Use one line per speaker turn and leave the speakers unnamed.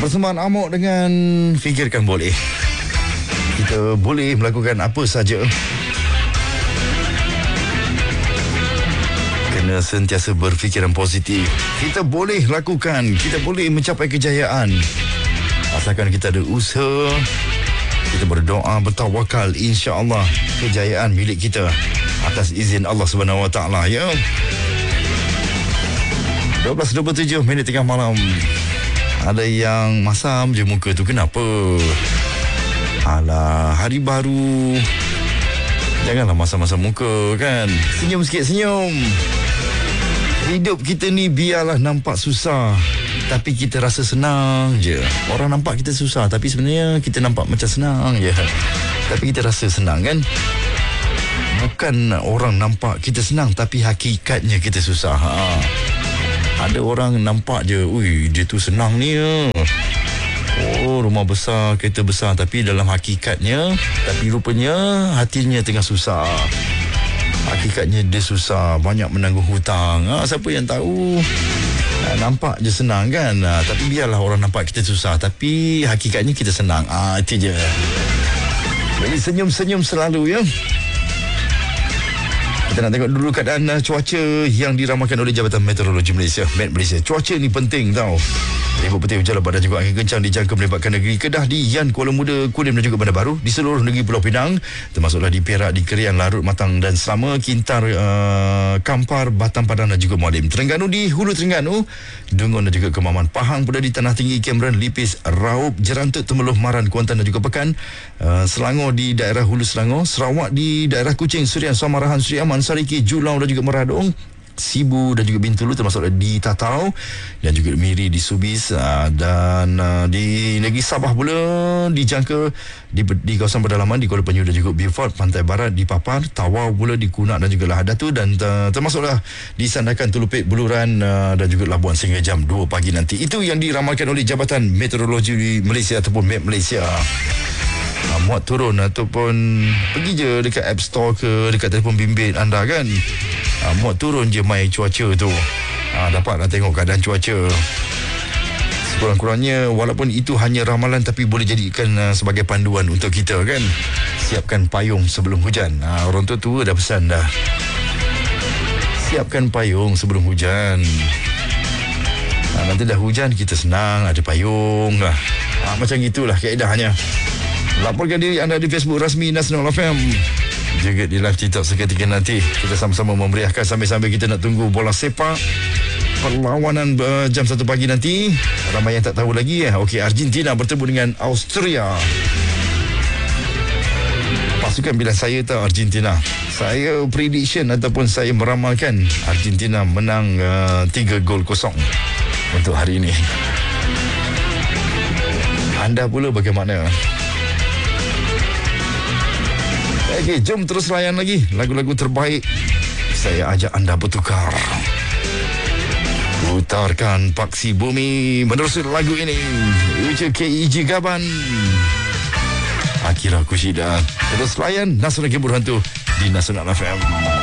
Persembahan Amok dengan Fikirkan Boleh. Kita boleh melakukan apa saja. Kena sentiasa berfikiran positif. Kita boleh lakukan, kita boleh mencapai kejayaan. Asalkan kita ada usaha, kita berdoa, bertawakal, insya-Allah kejayaan milik kita atas izin Allah Subhanahu Wa Taala, ya. 12:27 minit tengah malam. Ada yang masam je muka tu, kenapa? Alah, hari baru, janganlah masam-masam muka kan. Senyum sikit, senyum. Hidup kita ni biarlah nampak susah, tapi kita rasa senang je. Orang nampak kita susah, tapi sebenarnya kita nampak macam senang je. Tapi kita rasa senang kan. Bukan orang nampak kita senang, tapi hakikatnya kita susah. Ada orang nampak je, ui, dia tu senang ni ya. Oh, rumah besar, kereta besar, tapi dalam hakikatnya, tapi rupanya hatinya tengah susah. Hakikatnya dia susah, banyak menanggung hutang. Siapa yang tahu? Nampak je senang kan. Tapi biarlah orang nampak kita susah, tapi hakikatnya kita senang. Itu je. Jadi senyum-senyum selalu ya. Kita nak tengok dulu keadaan cuaca yang diramalkan oleh Jabatan Meteorologi Malaysia, Met Malaysia. Cuaca ni penting tau. Ribut petir hujan lebat dan juga angin kencang dijangka melibatkan negeri Kedah, di Yan, Kuala Muda, Kulim dan juga Bandar Baru, di seluruh negeri Pulau Pinang, termasuklah di Perak, di Kerian, Larut, Matang dan Selama, Kintar, Kampar, Batam, Padang dan juga Mualim. Terengganu di Hulu Terengganu, Dungun dan juga Kemaman, Pahang pula di Tanah Tinggi, Cameron, Lipis, Raup, Jerantut, Temeloh, Maran, Kuantan dan juga Pekan, Selangor di daerah Hulu Selangor, Sarawak di daerah Kuching, Surian, Samarahan, Seri Aman, Sariki, Julau dan juga Meradong, Sibu dan juga Bintulu termasuk di Tatau dan juga Miri di Subis, dan di negeri Sabah pula dijangka di kawasan pedalaman di Kuala Penyu dan juga Beaufort, Pantai Barat di Papar, Tawau pula di Kunak dan juga Lahad Datu, dan termasuklah di Sandakan, Telupit, Buluran dan juga Labuan sehingga jam 2 pagi nanti. Itu yang diramalkan oleh Jabatan Meteorologi Malaysia ataupun MET Malaysia. Muat turun ataupun pergi je dekat App Store ke dekat telefon bimbit anda kan, muat turun je mai cuaca tu, dapatlah tengok keadaan cuaca. Sekurang-kurangnya walaupun itu hanya ramalan, tapi boleh jadikan sebagai panduan untuk kita kan. Siapkan payung sebelum hujan. Orang tua dah pesan dah, siapkan payung sebelum hujan. Nanti dah hujan kita senang ada payung lah. Macam gitulah kaedahnya. Laporkan diri anda di Facebook rasmi Nasional FM, juga di live TikTok seketika nanti. Kita sama-sama memeriahkan sambil-sambil kita nak tunggu bola sepak perlawanan jam 1 pagi nanti. Ramai yang tak tahu lagi Okey, Argentina bertemu dengan Austria. Pasukan pilihan saya tahu Argentina. Saya prediction ataupun saya meramalkan Argentina menang 3-0 untuk hari ini. Anda pula bagaimana? Okey, jom terus layan lagi lagu-lagu terbaik. Saya ajak anda bertukar. Putarkan Paksi Bumi menerusi lagu ini. Uca KEG Gaban, Akira Kushida. Terus layan Nasional Kibur Hantu di Nasional FM.